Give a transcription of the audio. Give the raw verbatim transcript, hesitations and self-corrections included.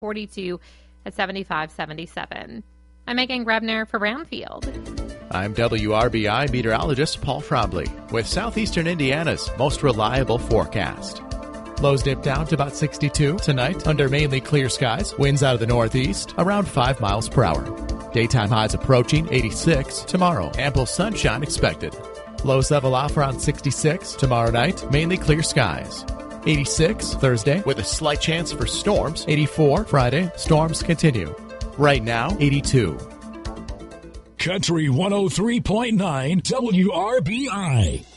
forty-two at seventy-five, seventy-seven. I'm Megan Grebner for Brownfield. I'm W R B I meteorologist Paul Frobley with Southeastern Indiana's most reliable forecast. Lows dip down to about sixty-two tonight under mainly clear skies. Winds out of the northeast around five miles per hour. Daytime highs approaching eighty-six tomorrow. Ample sunshine expected. Lows level off around sixty-six tomorrow night. Mainly clear skies. eighty-six Thursday with a slight chance for storms. eighty-four Friday. Storms continue. Right now, eighty-two. Country one oh three point nine W R B I.